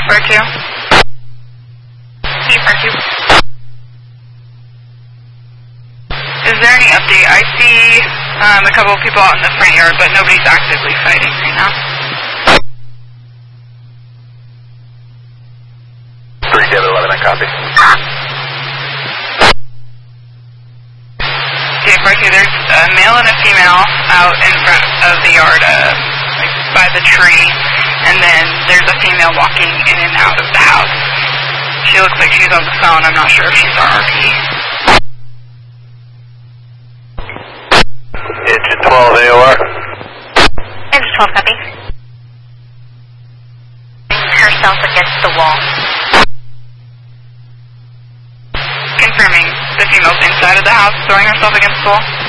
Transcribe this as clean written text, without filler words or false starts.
KFR2. KFR2. Is there any update? I see a couple of people out in the front yard, but nobody's actively fighting right now. 3711, I copy. KFR2, there's a male and a female out in front of the yard, like by the tree, and then there's a female walking in and out of the house. She looks like she's on the phone. I'm not sure if she's our RP. Engine 12 AOR. Engine 12, copy. Herself against the wall. Confirming the female's inside of the house, throwing herself against the wall.